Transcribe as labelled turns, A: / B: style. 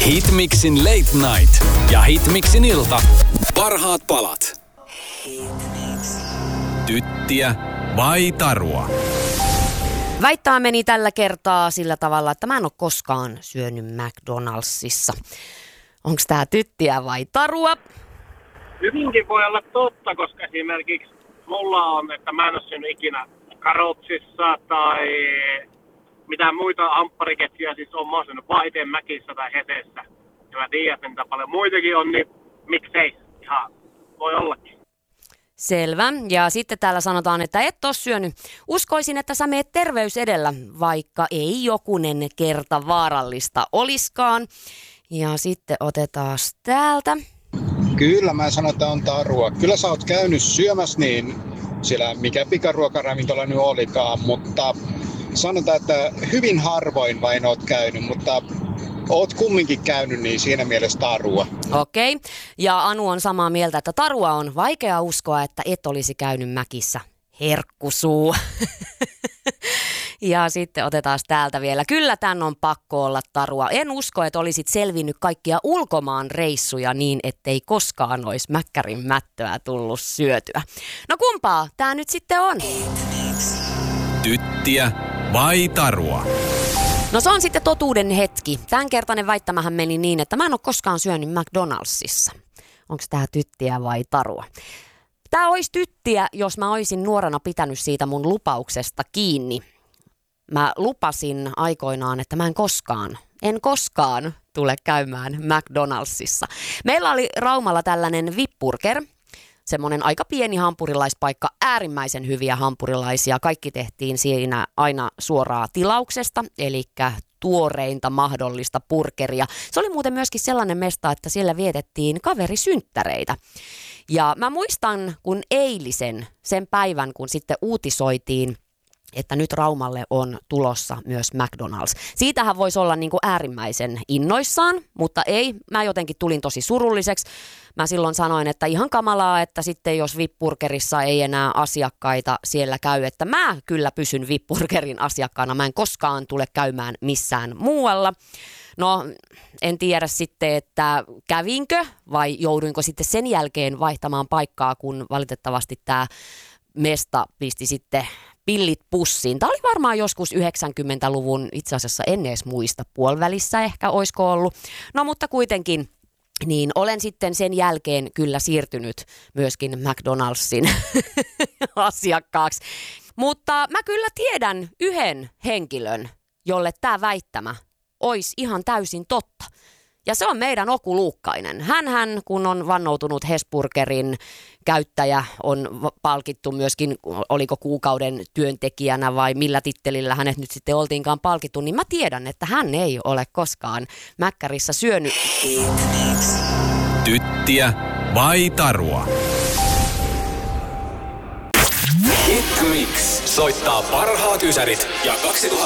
A: Hitmixin Late Night ja Hitmixin ilta. Parhaat palat. Tyttiä vai tarua?
B: Väittää meni tällä kertaa sillä tavalla, että mä en ole koskaan syönyt McDonaldsissa. Onks tää tyttiä vai tarua?
C: Hyvinkin voi olla totta, koska esimerkiksi mulla on, että mä en ole syönyt ikinä Karotsissa tai mitään muita amppariketjuja, siis on mä oon syönyt vaan ite Mäkissä tai Hetessä. Ja mä tiedän, että niitä paljon muitakin on, niin miksei? Ihan voi ollakin.
B: Selvä. Ja sitten täällä sanotaan, että et ole syönyt. Uskoisin, että sä meet terveys edellä, vaikka ei jokunen kerta vaarallista oliskaan. Ja sitten otetaan täältä.
D: Kyllä mä sanon, että on tarua. Kyllä sä oot käynyt syömässä niin siellä mikä pikaruokaravintola nyt olikaan, mutta sanotaan, että hyvin harvoin vain oot käynyt, mutta oot kumminkin käynyt, niin siinä mielessä tarua.
B: Okei. Ja Anu on samaa mieltä, että tarua on vaikea uskoa, että et olisi käynyt Mäkissä. Herkkusuu. Ja sitten otetaan täältä vielä. Kyllä tän on pakko olla tarua. En usko, että olisit selvinnyt kaikkia ulkomaan reissuja niin, ettei koskaan olisi mäkkärin mättöä tullut syötyä. No kumpaa tää nyt sitten on?
A: Tyttiä vai tarua?
B: No se on sitten totuuden hetki. Tämänkertainen väittämähän meni niin, että mä en ole koskaan syönyt McDonaldsissa. Onko tää tyttiä vai tarua? Tää olisi tyttiä, jos mä olisin nuorena pitänyt siitä mun lupauksesta kiinni. Mä lupasin aikoinaan, että mä en koskaan tule käymään McDonaldsissa. Meillä oli Raumalla tällainen Vippurger, semmoinen aika pieni hampurilaispaikka, äärimmäisen hyviä hampurilaisia. Kaikki tehtiin siinä aina suoraa tilauksesta, eli tuoreinta mahdollista burgeria. Se oli muuten myöskin sellainen mesta, että siellä vietettiin kaverisynttäreitä. Ja mä muistan, kun sen päivän, kun sitten uutisoitiin, että nyt Raumalle on tulossa myös McDonald's. Siitähän voisi olla niin kuin äärimmäisen innoissaan, mutta ei. Mä jotenkin tulin tosi surulliseksi. Mä silloin sanoin, että ihan kamalaa, että sitten jos Vippurgerissa ei enää asiakkaita siellä käy, että mä kyllä pysyn Vippurgerin asiakkaana. Mä en koskaan tule käymään missään muualla. No, en tiedä sitten, että kävinkö vai jouduinko sitten sen jälkeen vaihtamaan paikkaa, kun valitettavasti tämä mesta pisti sitten pillit pussiin. Tämä oli varmaan joskus 90-luvun, itse asiassa en edes muista, puolivälissä ehkä olisiko ollut. No mutta kuitenkin, niin olen sitten sen jälkeen kyllä siirtynyt myöskin McDonald'sin asiakkaaksi. Mutta mä kyllä tiedän yhden henkilön, jolle tämä väittämä olisi ihan täysin totta. Ja se on meidän Oku Luukkainen. Hänhän, kun on vannoutunut Hesburgerin käyttäjä, on palkittu myöskin, oliko kuukauden työntekijänä vai millä tittelillä hänet nyt sitten oltiinkaan palkittu, niin mä tiedän, että hän ei ole koskaan mäkkärissä syönyt.
A: Tyttiä vai tarua? Hitmix soittaa parhaat ysärit ja 2000